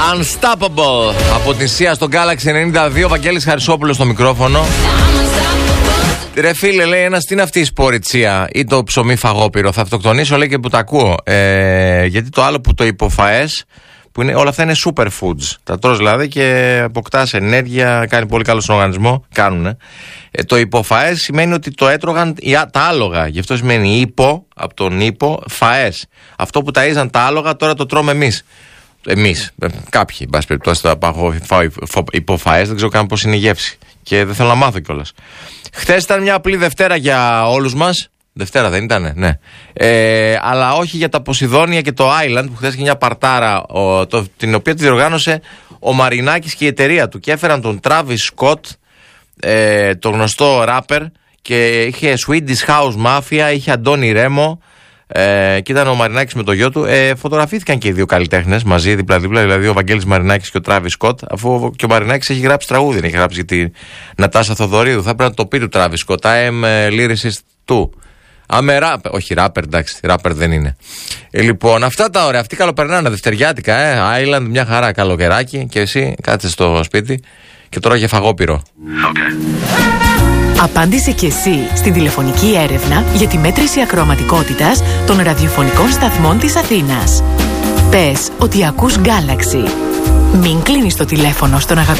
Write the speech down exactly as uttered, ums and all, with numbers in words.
Unstoppable από την Sia στο Galaxy ενενήντα δύο. Βαγγέλης Χαρισόπουλος στο μικρόφωνο. Ρε φίλε, λέει ένας, τι είναι αυτή η σπόριτσία ή το ψωμί φαγόπυρο? Θα αυτοκτονήσω, λέει, και που τα ακούω. Ε, γιατί το άλλο που το υποφαές, που είναι, όλα αυτά είναι superfoods. Τα τρως δηλαδή και αποκτάς ενέργεια, κάνει πολύ καλό στον οργανισμό. Κάνουνε. Ε, το υποφαές σημαίνει ότι το έτρωγαν τα άλογα. Γι' αυτό σημαίνει υπο, από τον υπο, φαές. Αυτό που ταΐζαν τα άλογα τώρα το τρώμε εμείς. Εμείς, κάποιοι, εν πάση περιπτώσει, το φάω υποφαές, δεν ξέρω καν πώς είναι η γεύση. Και δεν θέλω να μάθω κιόλας. Χθες ήταν μια απλή Δευτέρα για όλους μας. Δευτέρα δεν ήτανε? Ναι. Ε, αλλά όχι για τα Ποσειδόνια και το Island, που χθες είχε μια παρτάρα, ο, το, την οποία τη διοργάνωσε ο Μαρινάκης και η εταιρεία του. Και έφεραν τον Travis Scott, ε, το γνωστό ράπερ, και είχε Swedish House Mafia, είχε Αντώνη Ρέμο. Ε, και ήταν ο Μαρινάκης με το γιο του. Ε, φωτογραφήθηκαν και οι δύο καλλιτέχνες μαζί δίπλα-δίπλα, δηλαδή ο Βαγγέλης Μαρινάκης και ο Τράβις Σκοτ. Αφού και ο Μαρινάκης έχει γράψει τραγούδι, δεν έχει γράψει για τη Νατάσα Θοδωρίδου. Θα πρέπει να το πει του Τράβις Σκοτ. I am lyricist του. Άμε ράπερ. Όχι, ράπερ, εντάξει, ράπερ δεν είναι. Ε, λοιπόν, αυτά τα ωραία. Αυτοί καλοπερνάνε δευτεριάτικα, ε. Island, μια χαρά, καλοκαιράκι. Και εσύ κάτσε στο σπίτι και τώρα για φαγόπυρο. Okay. Απάντησε και εσύ στην τηλεφωνική έρευνα για τη μέτρηση ακροαματικότητας των ραδιοφωνικών σταθμών της Αθήνας. Πες ότι ακούς Galaxy. Μην κλείνεις το τηλέφωνο στον αγαπημένο